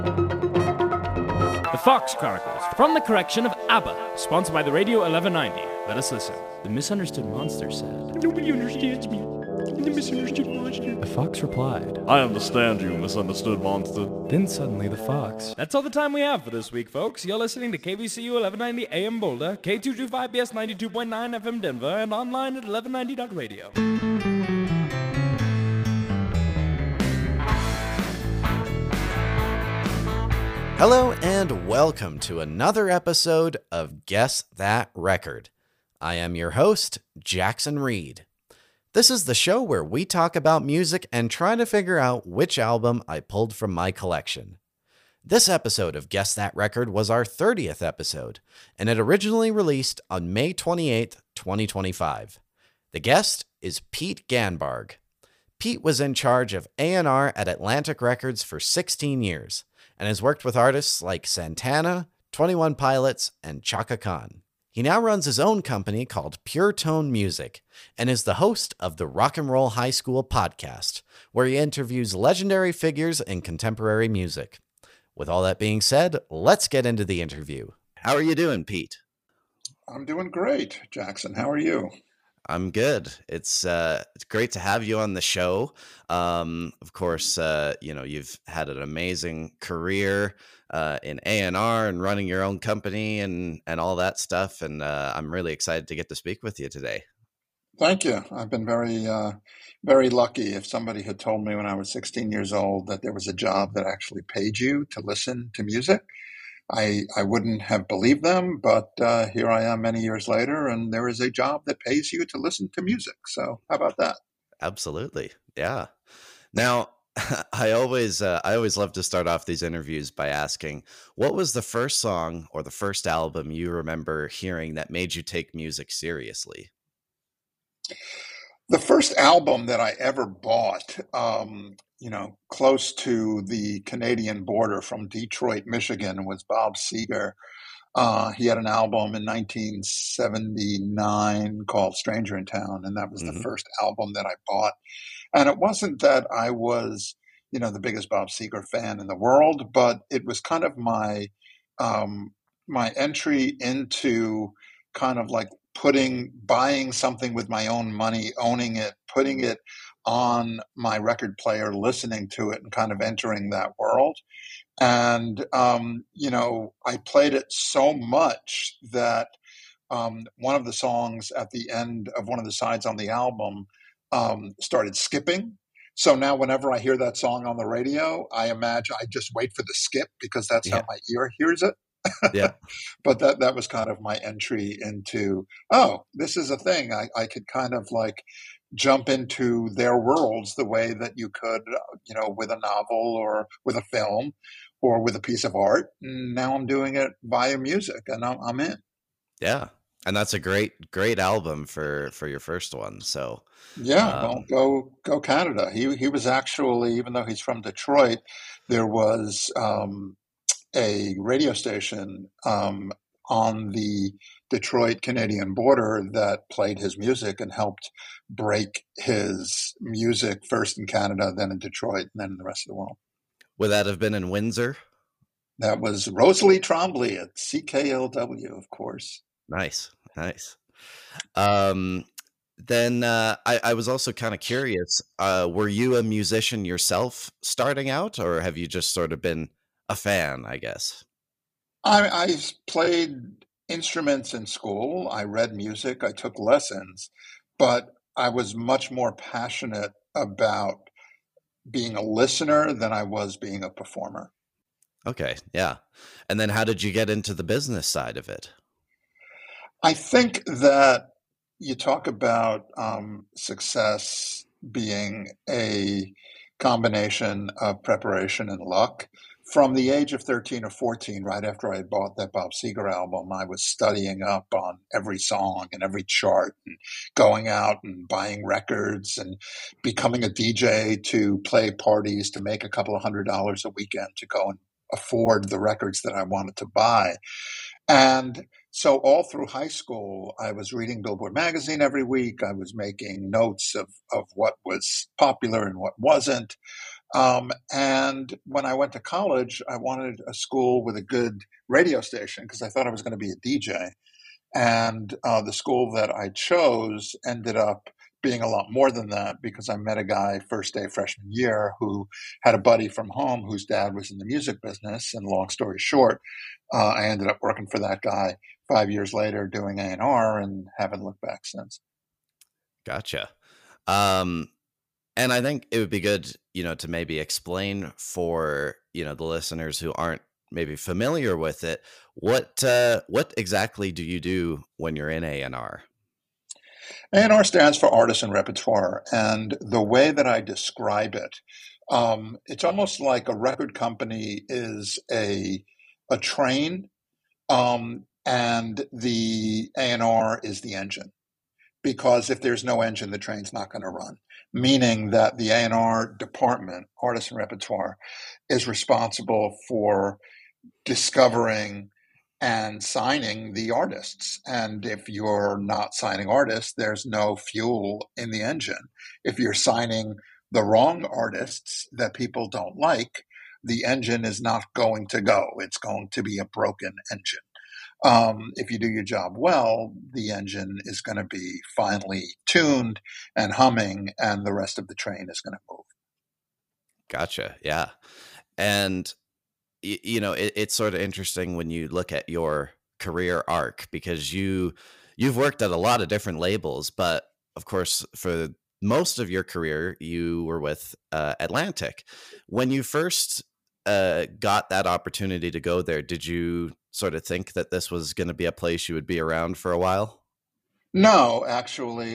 The Fox Chronicles, from the collection of ABBA, sponsored by the Radio 1190. Let us listen. The misunderstood monster said, "Nobody understands me. The misunderstood monster." The fox replied, I understand you, misunderstood monster. Then suddenly the fox. That's all the time we have for this week, folks. You're listening to KVCU 1190 AM Boulder, K225BS 92.9 FM Denver, and online at 1190.radio. Hello and welcome to another episode of Guess That Record. I am your host, Jackson Reed. This is the show where we talk about music and try to figure out which album I pulled from my collection. This episode of Guess That Record was our 30th episode, and it originally released on May 28th, 2025. The guest is Pete Ganbarg. Pete was in charge of A&R at Atlantic Records for 16 years, and has worked with artists like Santana, 21 Pilots, and Chaka Khan. He now runs his own company called Pure Tone Music, and is the host of the Rock and Roll High School podcast, where he interviews legendary figures in contemporary music. With all that being said, let's get into the interview. How are you doing, Pete? I'm doing great, Jackson. How are you? I'm good. It's great to have you on the show. Of course, you've had an amazing career in A&R and running your own company and all that stuff. And I'm really excited to get to speak with you today. Thank you. I've been very lucky. If somebody had told me when I was 16 years old that there was a job that actually paid you to listen to music, I wouldn't have believed them, but here I am many years later, and there is a job that pays you to listen to music. So how about that? Absolutely. Yeah. Now, I always love to start off these interviews by asking, what was the first song or the first album you remember hearing that made you take music seriously? The first album that I ever bought, close to the Canadian border from Detroit, Michigan, was Bob Seger. He had an album in 1979 called Stranger in Town, and that was the first album that I bought. And it wasn't that I was, the biggest Bob Seger fan in the world, but it was kind of my entry into kind of like buying something with my own money, owning it, putting it on my record player, listening to it, and kind of entering that world. And, I played it so much that one of the songs at the end of one of the sides on the album started skipping. So now whenever I hear that song on the radio, I imagine I just wait for the skip because that's how my ear hears it. Yeah. But that was kind of my entry into, oh, this is a thing. I could kind of like jump into their worlds the way that you could, with a novel or with a film or with a piece of art. And now I'm doing it via music, and I'm in. Yeah. And that's a great album for your first one. So yeah, well, go Canada. He was actually, even though he's from Detroit, there was a radio station on the Detroit Canadian border that played his music and helped break his music first in Canada, then in Detroit, and then in the rest of the world. Would that have been in Windsor? That was Rosalie Trombley at CKLW, of course. Nice. Then I was also kind of curious, were you a musician yourself starting out, or have you just sort of been a fan, I guess? I played instruments in school. I read music. I took lessons, but I was much more passionate about being a listener than I was being a performer. Okay, yeah. And then how did you get into the business side of it? I think that you talk about success being a combination of preparation and luck. From the age of 13 or 14, right after I bought that Bob Seger album, I was studying up on every song and every chart and going out and buying records and becoming a DJ to play parties to make a couple of $100 a weekend to go and afford the records that I wanted to buy. And so all through high school, I was reading Billboard magazine every week. I was making notes of what was popular and what wasn't. And when I went to college, I wanted a school with a good radio station because I thought I was going to be a DJ. And the school that I chose ended up being a lot more than that because I met a guy first day freshman year who had a buddy from home whose dad was in the music business. And long story short, I ended up working for that guy 5 years later doing A&R and haven't looked back since. Gotcha. And I think it would be good, to maybe explain for, the listeners who aren't maybe familiar with it, what exactly do you do when you're in A&R? A&R stands for Artist and Repertoire, and the way that I describe it, it's almost like a record company is a train, and the A&R is the engine. Because if there's no engine, the train's not going to run. Meaning that the A&R department, Artist and Repertoire, is responsible for discovering and signing the artists. And if you're not signing artists, there's no fuel in the engine. If you're signing the wrong artists that people don't like, the engine is not going to go. It's going to be a broken engine. If you do your job well, the engine is going to be finely tuned and humming, and the rest of the train is going to move. Gotcha. Yeah. And, it's sort of interesting when you look at your career arc because you've worked at a lot of different labels, but of course, for most of your career, you were with Atlantic. When you first got that opportunity to go there, did you sort of think that this was going to be a place you would be around for a while? No, actually,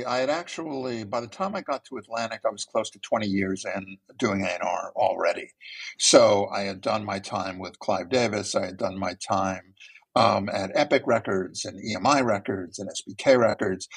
by the time I got to Atlantic, I was close to 20 years in doing A&R already. So I had done my time with Clive Davis. I had done my time at Epic Records and EMI Records and SBK Records.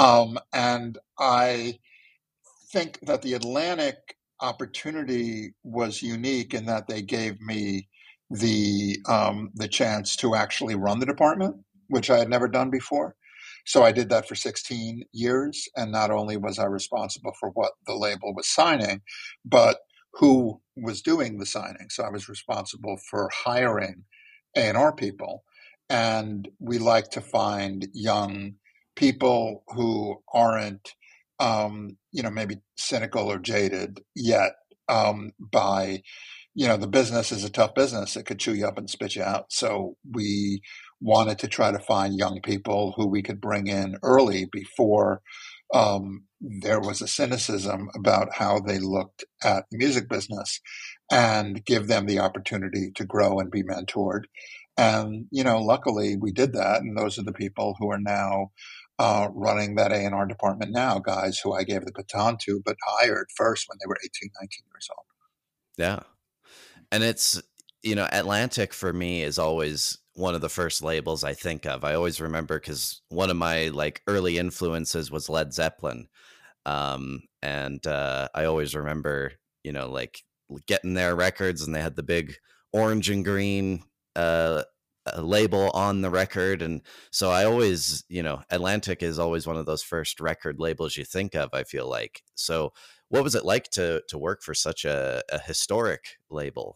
And I think that the Atlantic opportunity was unique in that they gave me the chance to actually run the department, which I had never done before. So I did that for 16 years. And not only was I responsible for what the label was signing, but who was doing the signing. So I was responsible for hiring A&R people. And we like to find young people who aren't, maybe cynical or jaded yet by, the business is a tough business. It could chew you up and spit you out. So we wanted to try to find young people who we could bring in early before there was a cynicism about how they looked at the music business and give them the opportunity to grow and be mentored. And, luckily we did that. And those are the people who are now running that A&R department now, guys who I gave the baton to, but hired first when they were 18, 19 years old. Yeah. And it's, Atlantic for me is always one of the first labels I think of. I always remember because one of my early influences was Led Zeppelin. And I always remember, getting their records and they had the big orange and green label on the record. And so I always, Atlantic is always one of those first record labels you think of, I feel like. So what was it like to work for such a historic label?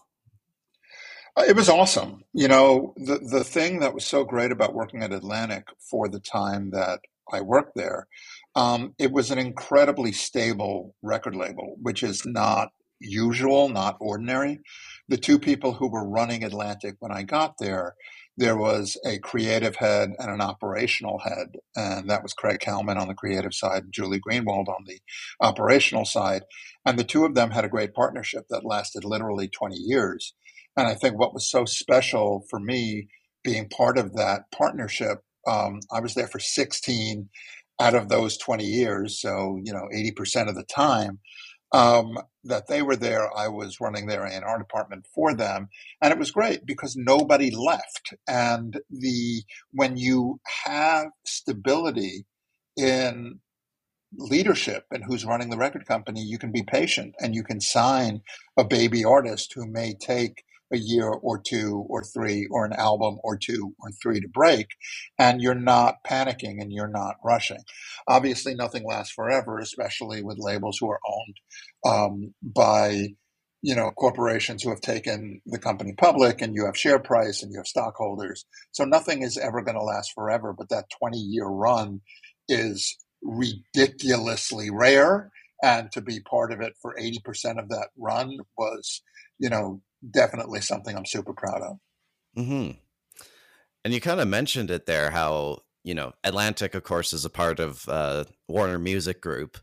It was awesome. The thing that was so great about working at Atlantic for the time that I worked there, it was an incredibly stable record label, which is not usual, not ordinary. The two people who were running Atlantic when I got there was a creative head and an operational head, and that was Craig Kalman on the creative side and Julie Greenwald on the operational side. And the two of them had a great partnership that lasted literally 20 years. And I think what was so special for me being part of that partnership, I was there for 16 out of those 20 years. So, 80% of the time that they were there, I was running their A&R department for them. And it was great because nobody left. And when you have stability in leadership and who's running the record company, you can be patient and you can sign a baby artist who may take a year or two or three or an album or two or three to break, and you're not panicking and you're not rushing. Obviously, nothing lasts forever, especially with labels who are owned by corporations who have taken the company public, and you have share price and you have stockholders. So nothing is ever going to last forever, but that 20-year run is ridiculously rare. And to be part of it for 80% of that run was, definitely something I'm super proud of. Mm-hmm. And you kind of mentioned it there, how, Atlantic, of course, is a part of Warner Music Group.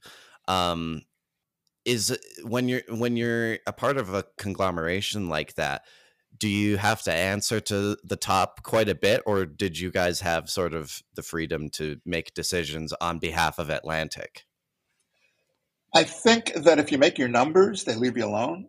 Is when you're a part of a conglomeration like that, do you have to answer to the top quite a bit, or did you guys have sort of the freedom to make decisions on behalf of Atlantic? I think that if you make your numbers, they leave you alone.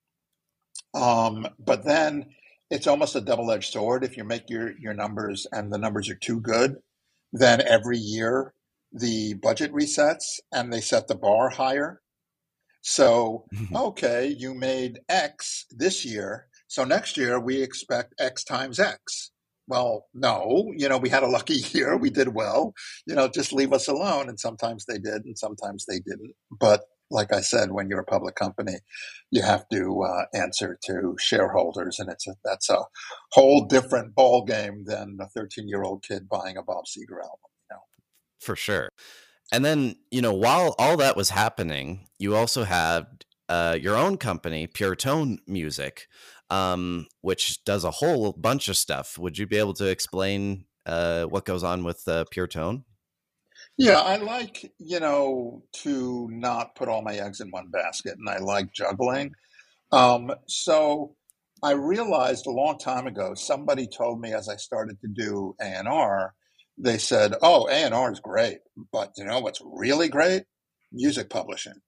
But then it's almost a double-edged sword. If you make your numbers and the numbers are too good, then every year the budget resets and they set the bar higher. So, okay, you made X this year, so next year we expect X times X. Well, no, we had a lucky year. We did well, just leave us alone. And sometimes they did and sometimes they didn't. But like I said, when you're a public company, you have to answer to shareholders. And that's a whole different ball game than a 13-year-old kid buying a Bob Seger album. For sure. And then, while all that was happening, you also had your own company, Pure Tone Music, which does a whole bunch of stuff. Would you be able to explain what goes on with Pure Tone? Yeah, I like, to not put all my eggs in one basket, and I like juggling. So I realized a long time ago, somebody told me as I started to do A&R, they said, oh, A&R is great, but what's really great? Music publishing.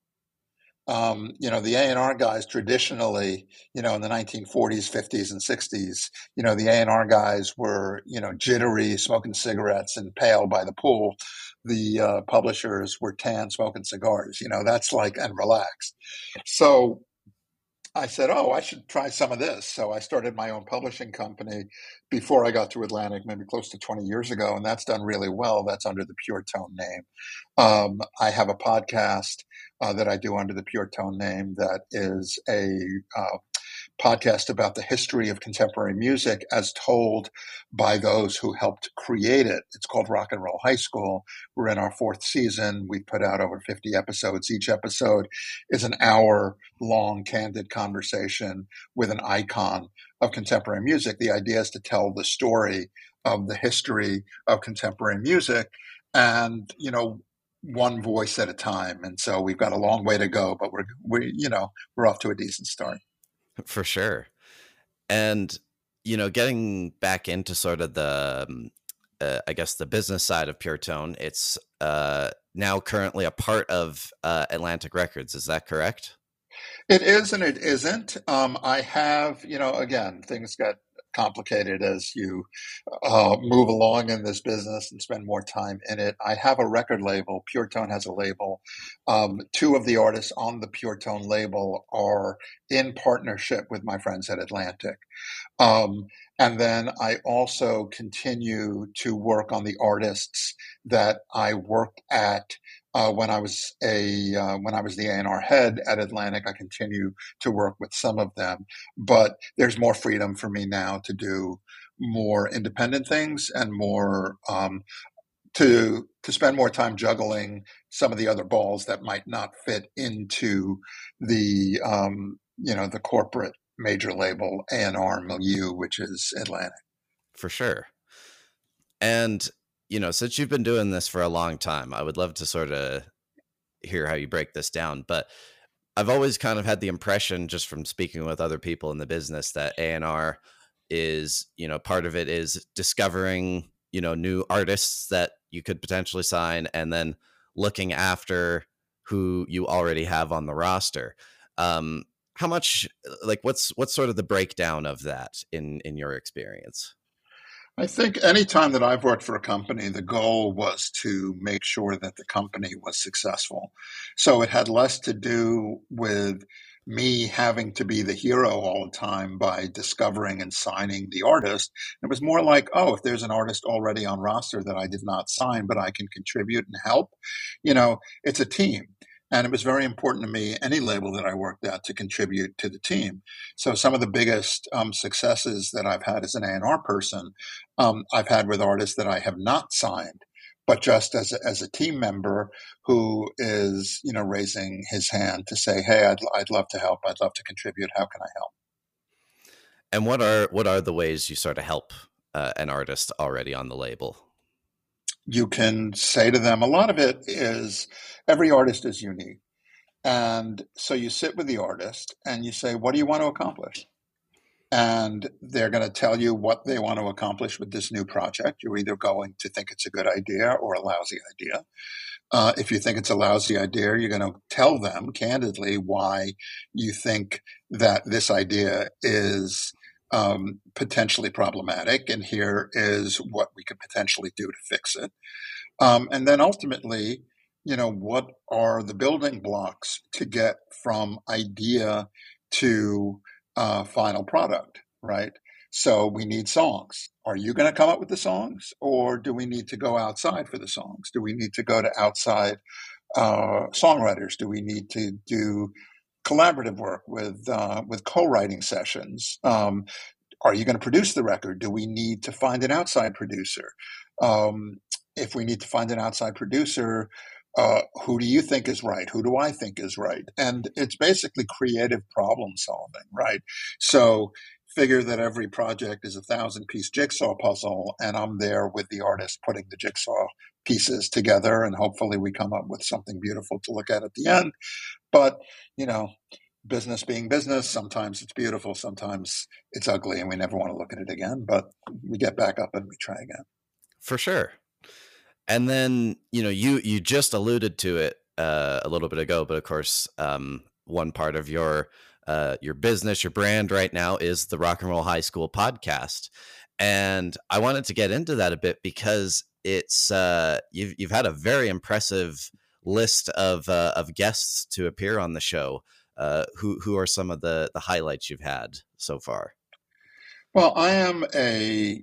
The A&R guys traditionally, in the 1940s, 50s, and 60s, the A&R guys were, jittery, smoking cigarettes and pale by the pool. The publishers were tan, smoking cigars, that's and relaxed. So I said, oh, I should try some of this. So I started my own publishing company before I got to Atlantic, maybe close to 20 years ago, and that's done really well. That's under the Pure Tone name. I have a podcast that I do under the Pure Tone name that is a podcast about the history of contemporary music as told by those who helped create it. It's called Rock and Roll High School. We're in our 4th season. We put out over 50 episodes. Each episode is an hour-long candid conversation with an icon of contemporary music. The idea is to tell the story of the history of contemporary music and, one voice at a time. And so we've got a long way to go, but we're off to a decent start. For sure. And, getting back into sort of the, I guess, the business side of Pure Tone, it's now currently a part of Atlantic Records. Is that correct? It is and it isn't. I have, again, things get complicated as you move along in this business and spend more time in it. I have a record label. Pure Tone has a label. 2 of the artists on the Pure Tone label are in partnership with my friends at Atlantic. And then I also continue to work on the artists that I worked at when I was the A&R head at Atlantic. I continue to work with some of them, but there's more freedom for me now to do more independent things and more to spend more time juggling some of the other balls that might not fit into the the corporate major label A&R milieu, which is Atlantic. For sure. And since you've been doing this for a long time, I would love to sort of hear how you break this down. But I've always kind of had the impression, just from speaking with other people in the business, that A&R is, part of it is discovering, new artists that you could potentially sign, and then looking after who you already have on the roster. How much, what's sort of the breakdown of that in your experience? I think any time that I've worked for a company, the goal was to make sure that the company was successful. So it had less to do with me having to be the hero all the time by discovering and signing the artist. It was more like, oh, if there's an artist already on roster that I did not sign, but I can contribute and help, it's a team. And it was very important to me, any label that I worked at, to contribute to the team. So some of the biggest successes that I've had as an A&R person, I've had with artists that I have not signed, but just as a team member who is, raising his hand to say, hey, I'd love to help. I'd love to contribute. How can I help? And what are the ways you sort of help an artist already on the label? You can say to them, a lot of it is, every artist is unique. And so you sit with the artist and you say, what do you want to accomplish? And they're going to tell you what they want to accomplish with this new project. You're either going to think it's a good idea or a lousy idea. If you think it's a lousy idea, you're going to tell them candidly why you think that this idea is potentially problematic, and here is what we could potentially do to fix it. And then ultimately, what are the building blocks to get from idea to final product, right? So we need songs. Are you going to come up with the songs, or do we need to go outside for the songs? Do we need to go to outside songwriters? Do we need to do collaborative work with co-writing sessions? Are you going to produce the record? Do we need to find an outside producer? If we need to find an outside producer, who do you think is right? Who do I think is right? And it's basically creative problem solving, right? So figure that every project is a 1,000-piece jigsaw puzzle, and I'm there with the artist putting the jigsaw pieces together, and hopefully we come up with something beautiful to look at the end. But, business being business, sometimes it's beautiful, sometimes it's ugly, and we never want to look at it again, but we get back up and we try again. For sure. And then, you just alluded to it a little bit ago, but of course, one part of your business, your brand right now is the Rock and Roll High School podcast. And I wanted to get into that a bit because it's you've had a very impressive list of guests to appear on the show. Who are some of the highlights you've had so far? Well, I am a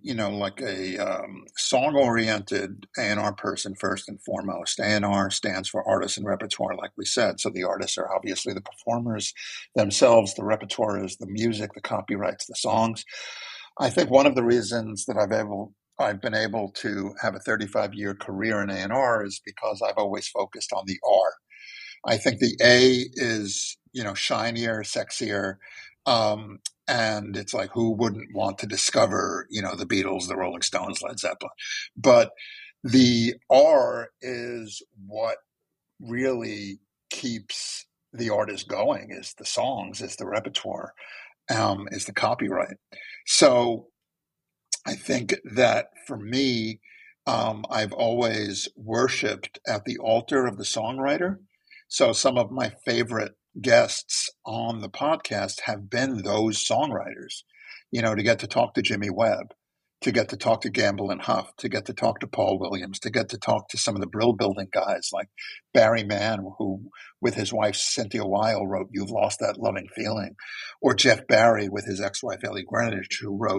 song-oriented A&R person first and foremost. A&R stands for artists and repertoire, like we said. So the artists are obviously the performers themselves. The repertoire is the music, the copyrights, the songs. I think one of the reasons that I've been able to have a 35-year career in A&R is because I've always focused on the R. I think the A is, shinier, sexier. And it's like, who wouldn't want to discover, the Beatles, the Rolling Stones, Led Zeppelin? But the R is what really keeps the artist going, is the songs, is the repertoire, is the copyright. So I think that for me, I've always worshipped at the altar of the songwriter. So some of my favorite guests on the podcast have been those songwriters, to get to talk to Jimmy Webb, to get to talk to Gamble and Huff, to get to talk to Paul Williams, to get to talk to some of the Brill Building guys like Barry Mann, who with his wife Cynthia Weil wrote You've Lost That Loving Feeling, or Jeff Barry with his ex-wife Ellie Greenwich, who wrote,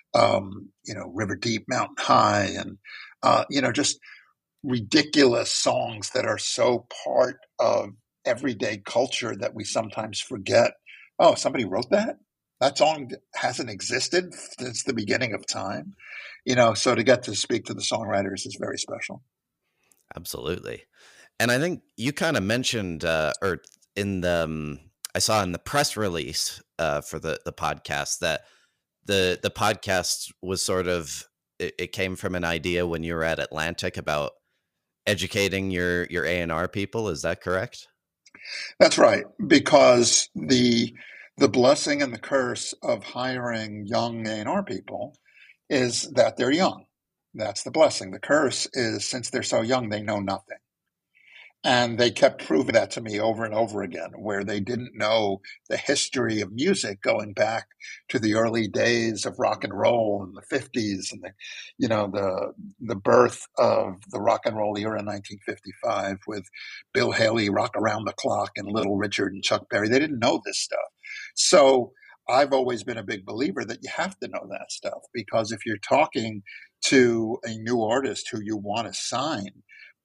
River Deep, Mountain High, and, just ridiculous songs that are so part of everyday culture that we sometimes forget. Oh, somebody wrote that? That song hasn't existed since the beginning of time. So to get to speak to the songwriters is very special. Absolutely. And I think you kind of mentioned, or in the, I saw in the press release for the podcast that the podcast was sort of, it came from an idea when you were at Atlantic about educating your A&R people. Is that correct? That's right, because the blessing and the curse of hiring young A&R people is that they're young. That's the blessing. The curse is, since they're so young, they know nothing. And they kept proving that to me over and over again, where they didn't know the history of music going back to the early days of rock and roll in the 50s and the birth of the rock and roll era in 1955 with Bill Haley, Rock Around the Clock, and Little Richard and Chuck Berry. They didn't know this stuff. So I've always been a big believer that you have to know that stuff, because if you're talking to a new artist who you want to sign,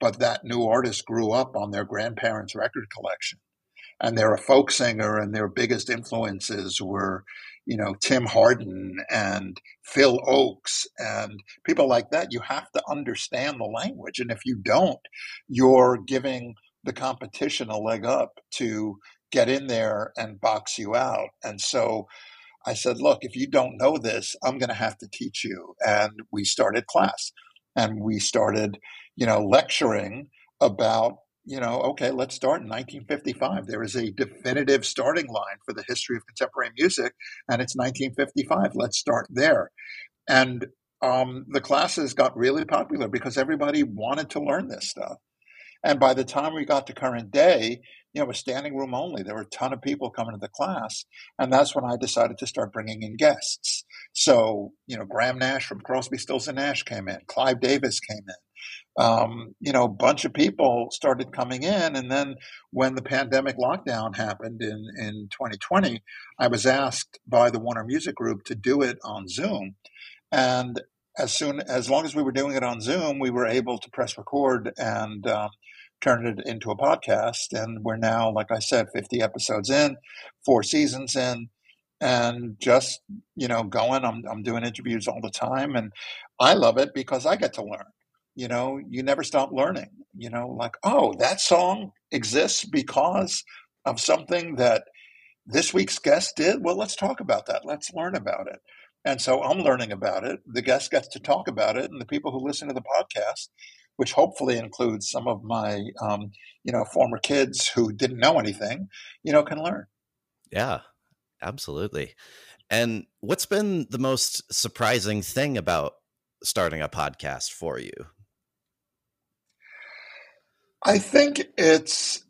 but that new artist grew up on their grandparents' record collection. And they're a folk singer, and their biggest influences were, Tim Hardin and Phil Oakes and people like that. You have to understand the language. And if you don't, you're giving the competition a leg up to get in there and box you out. And so I said, look, if you don't know this, I'm going to have to teach you. And we started class, and we started, lecturing about, okay, let's start in 1955. There is a definitive starting line for the history of contemporary music, and it's 1955. Let's start there. And the classes got really popular because everybody wanted to learn this stuff. And by the time we got to current day, it was standing room only. There were a ton of people coming to the class. And that's when I decided to start bringing in guests. So, Graham Nash from Crosby, Stills and Nash came in. Clive Davis came in. A bunch of people started coming in. And then when the pandemic lockdown happened in 2020, I was asked by the Warner Music Group to do it on Zoom. And as long as we were doing it on Zoom, we were able to press record and turn it into a podcast. And we're now, like I said, 50 episodes in, 4 seasons in, and just, going. I'm doing interviews all the time, and I love it because I get to learn. You never stop learning, like, oh, that song exists because of something that this week's guest did. Well, let's talk about that. Let's learn about it. And so I'm learning about it. The guest gets to talk about it, and the people who listen to the podcast, which hopefully includes some of my, former kids who didn't know anything, can learn. Yeah, absolutely. And what's been the most surprising thing about starting a podcast for you? I think it's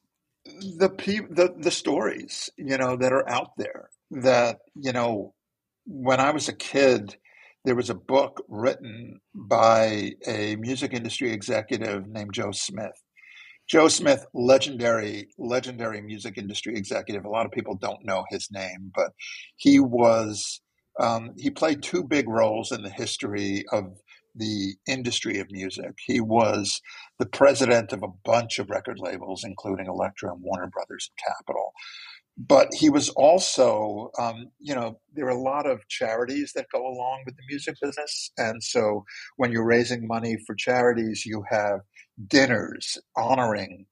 the stories, that are out there that, when I was a kid, there was a book written by a music industry executive named Joe Smith. Joe Smith, legendary music industry executive. A lot of people don't know his name, but he was, he played 2 big roles in the history of the industry of music. He was the president of a bunch of record labels, including Elektra and Warner Brothers and Capitol. But he was also, there are a lot of charities that go along with the music business. And so when you're raising money for charities, you have dinners honoring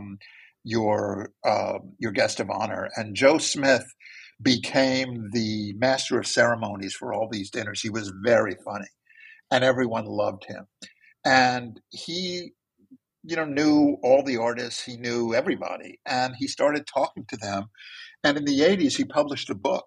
your guest of honor. And Joe Smith became the master of ceremonies for all these dinners. He was very funny, and everyone loved him. And he, knew all the artists. He knew everybody, and he started talking to them. And in the 80s, he published a book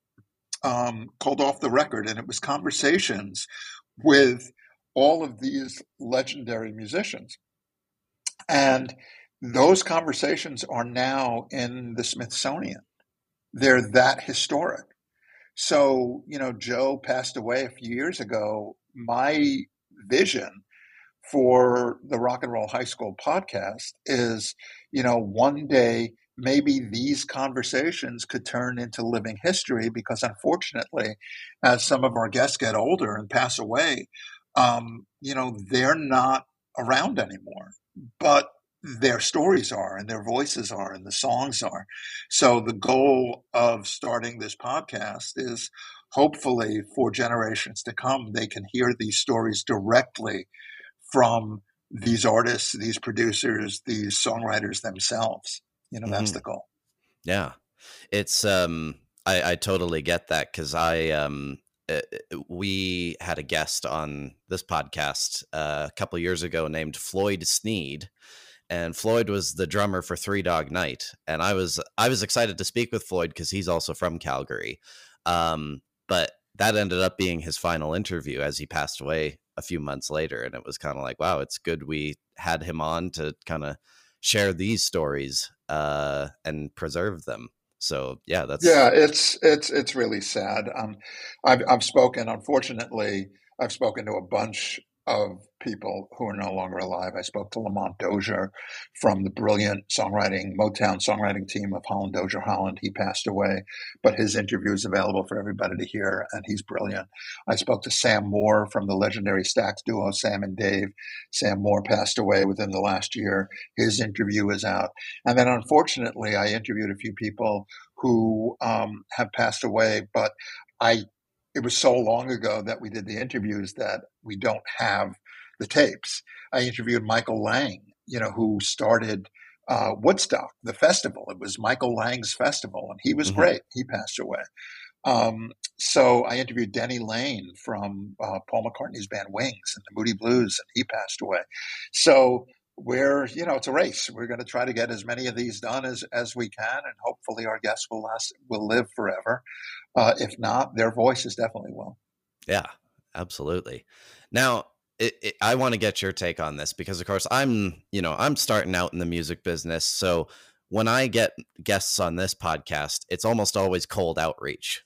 called Off the Record, and it was conversations with all of these legendary musicians. And those conversations are now in the Smithsonian. They're that historic. So, Joe passed away a few years ago. My vision for the Rock and Roll High School podcast is, one day maybe these conversations could turn into living history, because unfortunately, as some of our guests get older and pass away, they're not around anymore, but their stories are, and their voices are, and the songs are. So the goal of starting this podcast is hopefully for generations to come, they can hear these stories directly from these artists, these producers, these songwriters themselves. That's the goal. Yeah. It's, I totally get that, because we had a guest on this podcast a couple years ago named Floyd Sneed, and Floyd was the drummer for Three Dog Night. And I was excited to speak with Floyd because he's also from Calgary. But that ended up being his final interview, as he passed away a few months later. And it was kind of like, wow, it's good we had him on to kind of share these stories and preserve them. So yeah, it's really sad. I've spoken to a bunch of people who are no longer alive. I spoke to Lamont Dozier from the brilliant Motown songwriting team of Holland Dozier Holland. He passed away, but his interview is available for everybody to hear, and he's brilliant. I spoke to Sam Moore from the legendary Stax duo, Sam and Dave. Sam Moore passed away within the last year. His interview is out. And then unfortunately, I interviewed a few people who have passed away, but it was so long ago that we did the interviews that we don't have the tapes. I interviewed Michael Lang, who started Woodstock, the festival. It was Michael Lang's festival, and he was great. He passed away. So I interviewed Denny Lane from Paul McCartney's band Wings and the Moody Blues, and he passed away. So it's a race. We're going to try to get as many of these done as we can, and hopefully our guests will live forever. If not, their voices definitely will. Yeah, absolutely. Now, I want to get your take on this because, of course, I'm starting out in the music business. So when I get guests on this podcast, it's almost always cold outreach,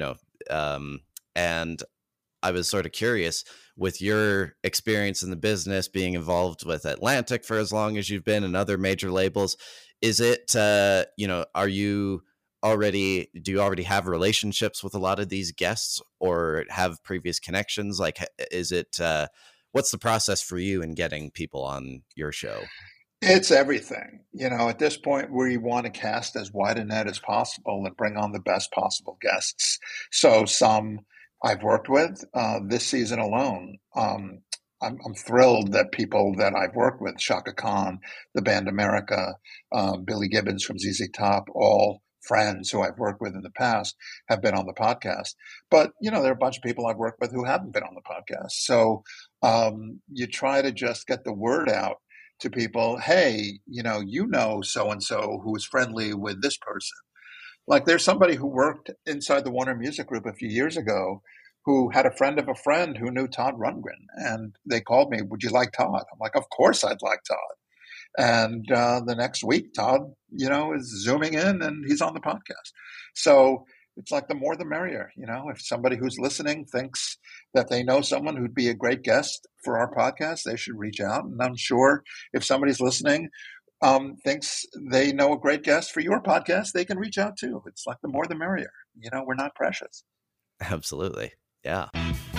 and I was sort of curious, with your experience in the business, being involved with Atlantic for as long as you've been and other major labels, is it, do you already have relationships with a lot of these guests or have previous connections? Like, is it, what's the process for you in getting people on your show? It's everything. At this point, we want to cast as wide a net as possible and bring on the best possible guests. So some I've worked with this season alone. I'm thrilled that people that I've worked with, Shaka Khan, the band America, Billy Gibbons from ZZ Top, all friends who I've worked with in the past, have been on the podcast. But, there are a bunch of people I've worked with who haven't been on the podcast. So you try to just get the word out to people. Hey, so-and-so who is friendly with this person. Like there's somebody who worked inside the Warner Music Group a few years ago who had a friend of a friend who knew Todd Rundgren. And they called me, would you like Todd? I'm like, of course I'd like Todd. And the next week, Todd, is zooming in and he's on the podcast. So it's like the more the merrier. If somebody who's listening thinks that they know someone who'd be a great guest for our podcast, they should reach out. And I'm sure if somebody's listening thinks they know a great guest for your podcast, they can reach out too. It's like the more the merrier. We're not precious. Absolutely. Yeah.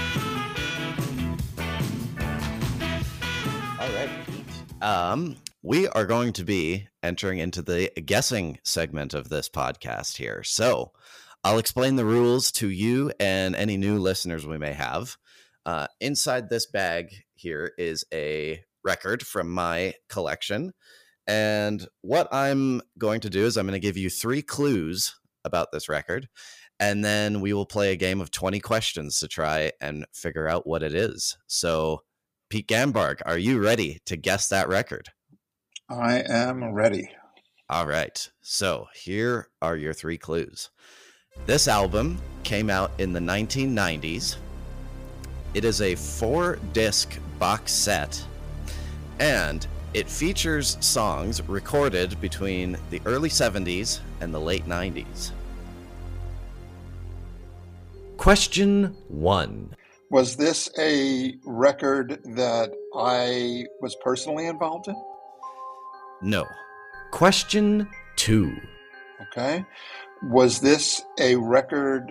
All right, Pete. We are going to be entering into the guessing segment of this podcast here. So I'll explain the rules to you and any new listeners we may have. Inside this bag here is a record from my collection. And what I'm going to do is I'm going to give you 3 clues about this record, and then we will play a game of 20 questions to try and figure out what it is. So, Pete Gambarg, are you ready to guess that record? I am ready. All right. So, here are your 3 clues. This album came out in the 1990s. It is a 4-disc box set, and it features songs recorded between the early 70s and the late 90s. Question 1. Was this a record that I was personally involved in? No. Question 2. Okay. Was this a record,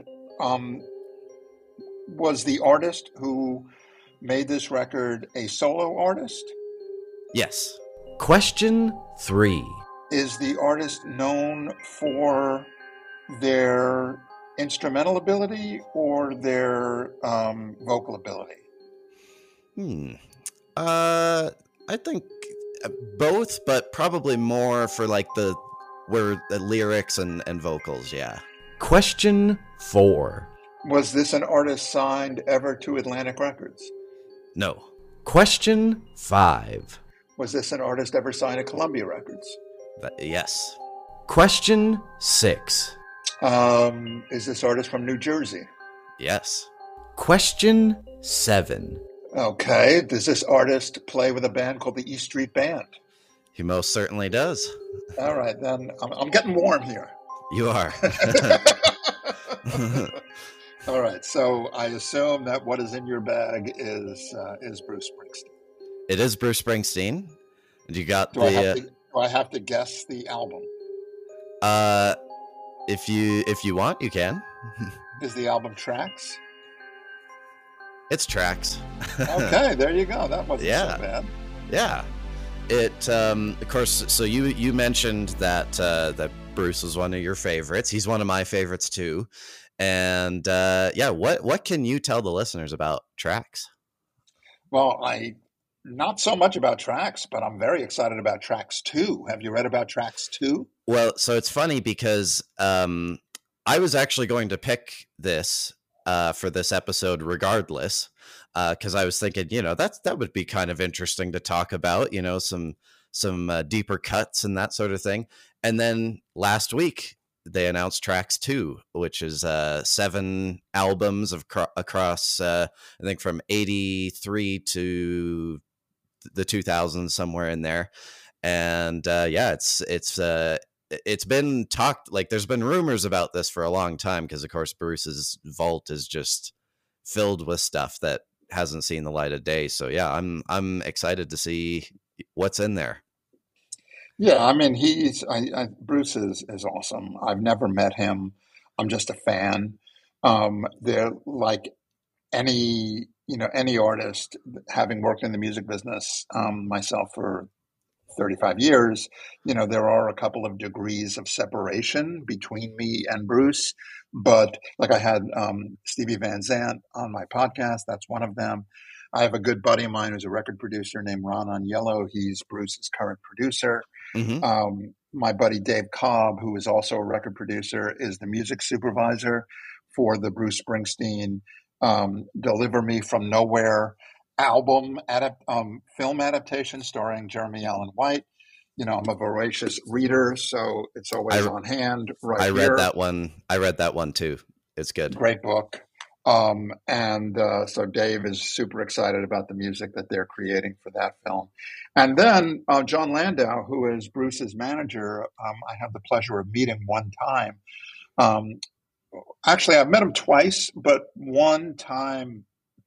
was the artist who made this record a solo artist? Yes. Question 3. Is the artist known for their instrumental ability or their vocal ability? I think both, but probably more for like the lyrics and vocals, yeah. Question 4. Was this an artist signed ever to Atlantic Records? No. Question 5. Was this an artist ever signed to Columbia Records? Yes. Question 6. Is this artist from New Jersey? Yes. Question 7. Okay. Does this artist play with a band called the E Street Band? He most certainly does. All right, then I'm getting warm here. You are. All right. So I assume that what is in your bag is Bruce Springsteen. It is Bruce Springsteen. And you got Do I have to guess the album? If you want, you can. Is the album Tracks? It's Tracks. Okay, there you go. That wasn't so bad. Yeah. It of course. So you mentioned that that Bruce was one of your favorites. He's one of my favorites too. And what can you tell the listeners about Tracks? Well, not so much about Tracks, but I'm very excited about Tracks 2. Have you read about Tracks 2? Well, so it's funny because I was actually going to pick this for this episode regardless, because I was thinking, that would be kind of interesting to talk about, some deeper cuts and that sort of thing. And then last week they announced Tracks 2, which is 7 albums across, I think from 83 to the 2000s, somewhere in there. And it's been talked, like there's been rumors about this for a long time, because of course Bruce's vault is just filled with stuff that hasn't seen the light of day. So yeah, I'm excited to see what's in there. Yeah, I mean, Bruce is awesome. I've never met him. I'm just a fan. They're like any artist, having worked in the music business myself for 35 years, there are a couple of degrees of separation between me and Bruce. But like I had Stevie Van Zandt on my podcast. That's one of them. I have a good buddy of mine who's a record producer named Ron Aniello. He's Bruce's current producer. Mm-hmm. My buddy Dave Cobb, who is also a record producer, is the music supervisor for the Bruce Springsteen Deliver Me From Nowhere album film adaptation starring Jeremy Allen White. I'm a voracious reader, so it's always on hand right here. I read that one too. It's good. Great book. So Dave is super excited about the music that they're creating for that film. And then Jon Landau, who is Bruce's manager, I have the pleasure of meeting one time. Actually, I've met him twice, but one time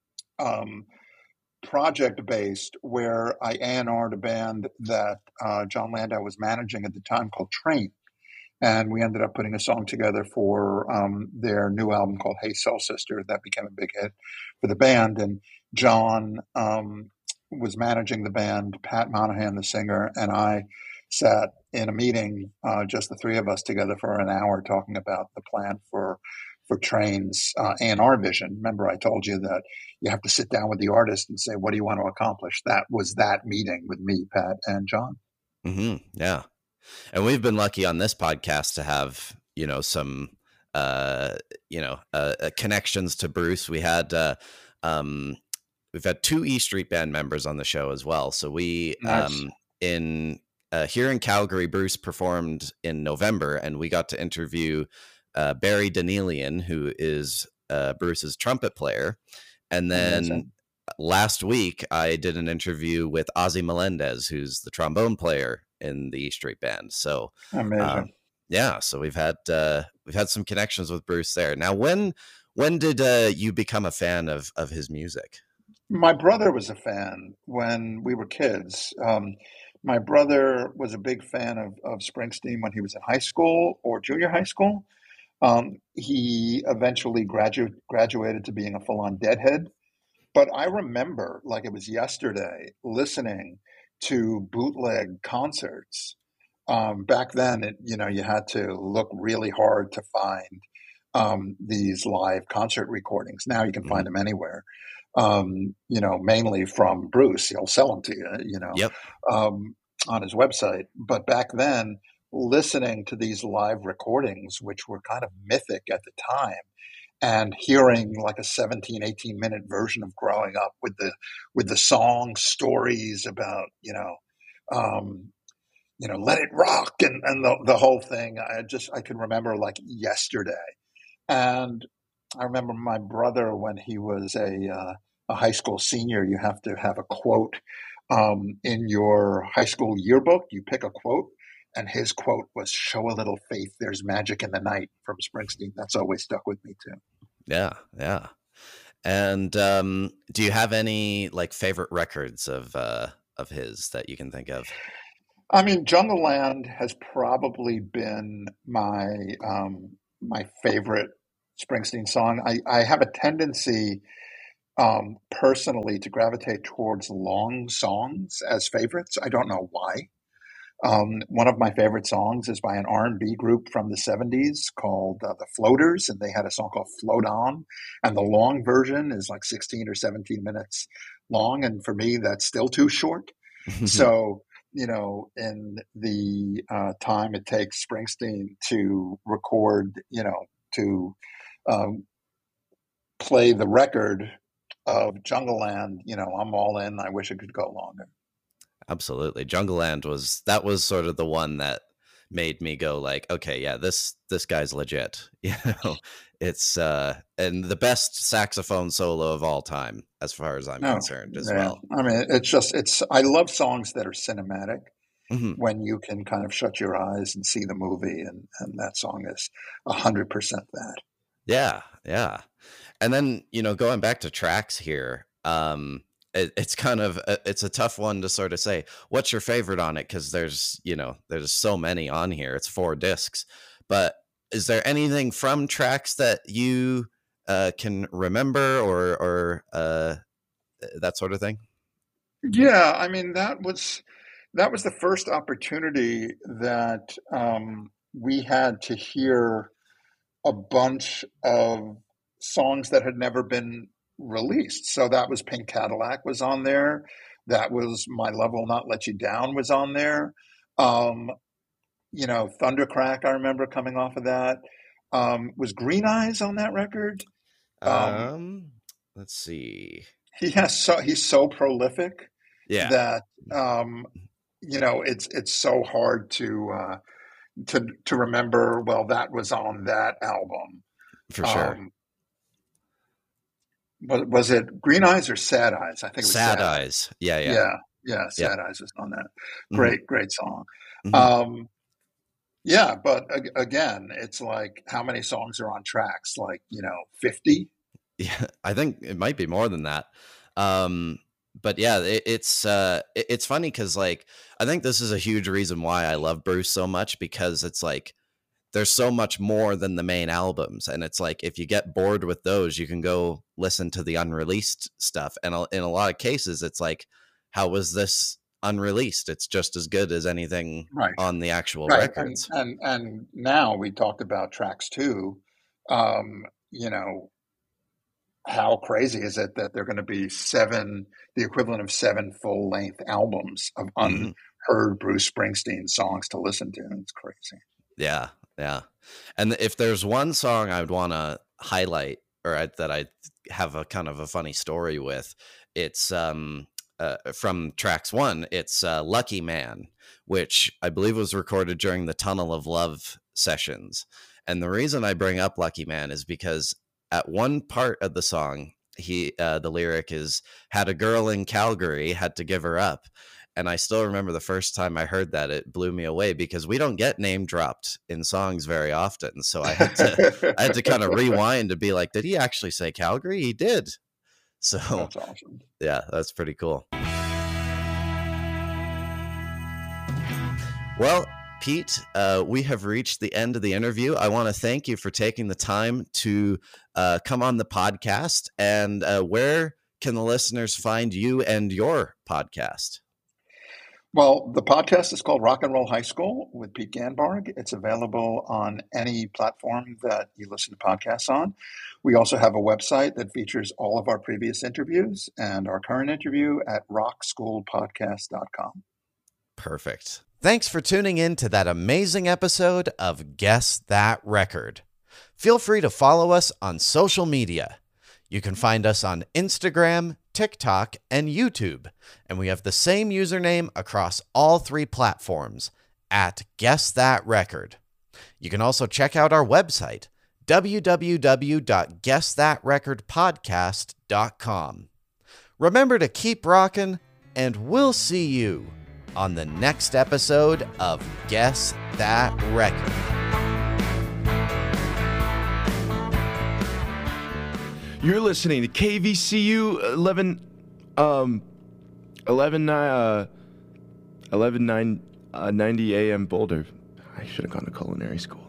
project-based, where I A&R'd a band that Jon Landau was managing at the time called Train. And we ended up putting a song together for their new album called Hey Soul Sister that became a big hit for the band. And John was managing the band, Pat Monahan, the singer, and I sat in a meeting, just the three of us together for an hour, talking about the plan for Train's A&R vision. Remember, I told you that you have to sit down with the artist and say, what do you want to accomplish? That was that meeting with me, Pat, and John. Mm-hmm. Yeah. And we've been lucky on this podcast to have, some, connections to Bruce. We had, we've had 2 E Street Band members on the show as well. So we, Nice. Here in Calgary, Bruce performed in November, and we got to interview Barry Danielian, who is Bruce's trumpet player. And then last week, I did an interview with Ozzy Melendez, who's the trombone player in the E Street Band. So amazing. So we've had some connections with Bruce there. Now, when did you become a fan of his music? My brother was a fan when we were kids. My brother was a big fan of Springsteen when he was in high school or junior high school. He eventually graduated to being a full-on Deadhead. But I remember, like it was yesterday, listening to bootleg concerts. Back then, you had to look really hard to find these live concert recordings. Now you can find them anywhere. Mainly from Bruce. He'll sell them to you, Yep. On his website. But back then, listening to these live recordings, which were kind of mythic at the time, and hearing like a 17, 18-minute version of growing up with the song stories about, let it rock and the whole thing. I can remember like yesterday. And I remember my brother, when he was a high school senior, you have to have a quote in your high school yearbook. You pick a quote, and his quote was, "Show a little faith, there's magic in the night," from Springsteen. That's always stuck with me too. Yeah, yeah. And do you have any like favorite records of his that you can think of? I mean, Jungle Land has probably been my favorite Springsteen song. I have a tendency personally to gravitate towards long songs as favorites. I don't know why. One of my favorite songs is by an R&B group from the 70s called the Floaters, and they had a song called Float On, and the long version is like 16 or 17 minutes long, and for me, that's still too short. So, in the time it takes Springsteen to record, to um, play the record of Jungle Land, I'm all in. I wish it could go longer. Absolutely. Jungle Land was sort of the one that made me go like, okay, yeah, this guy's legit. It's and the best saxophone solo of all time, as far as I'm concerned as well. I mean, I love songs that are cinematic when you can kind of shut your eyes and see the movie, and that song is 100% that. Yeah, yeah. And then, going back to tracks here, it's kind of it's a tough one to sort of say what's your favorite on it, because there's so many on here. It's 4 discs, but is there anything from tracks that you can remember or that sort of thing? Yeah, I mean that was the first opportunity that we had to hear a bunch of songs that had never been released. So that was Pink Cadillac was on there. That was My Love Will Not Let You Down was on there. Thundercrack, I remember coming off of that. Was Green Eyes on that record? Let's see. He's so prolific that it's so hard to remember. Well, that was on that album for sure. Was it Green Eyes or Sad Eyes? I think it was Sad Eyes. Yeah. Sad Eyes was on that. Great song. Mm-hmm. Yeah, but again, it's like how many songs are on tracks? Like 50. Yeah, I think it might be more than that. But yeah, it's funny because like I think this is a huge reason why I love Bruce so much, because it's like there's so much more than the main albums, and it's like if you get bored with those, you can go listen to the unreleased stuff. And in a lot of cases, it's like, how was this unreleased? It's just as good as anything on the actual records. And now we talked about tracks too. How crazy is it that they're going to be the equivalent of 7 full-length albums of unheard Bruce Springsteen songs to listen to? It's crazy. Yeah. Yeah. And if there's one song I would want to highlight, or that I have a kind of a funny story with, it's from tracks 1, it's Lucky Man, which I believe was recorded during the Tunnel of Love sessions. And the reason I bring up Lucky Man is because at one part of the song, the lyric is, had a girl in Calgary, had to give her up. And I still remember the first time I heard that, it blew me away, because we don't get name dropped in songs very often. So I had to kind of rewind to be like, did he actually say Calgary? He did. So that's awesome. Yeah, that's pretty cool. Well, Pete, we have reached the end of the interview. I want to thank you for taking the time to come on the podcast. And where can the listeners find you and your podcast? Well, the podcast is called Rock and Roll High School with Pete Ganbarg. It's available on any platform that you listen to podcasts on. We also have a website that features all of our previous interviews and our current interview at rockschoolpodcast.com. Perfect. Thanks for tuning in to that amazing episode of Guess That Record. Feel free to follow us on social media. You can find us on Instagram, TikTok, and YouTube, and we have the same username across all 3 platforms, at Guess That Record. You can also check out our website, www.guessthatrecordpodcast.com. Remember to keep rockin', and we'll see you on the next episode of Guess That Record. You're listening to KVCU 1190 AM Boulder. I should have gone to culinary school.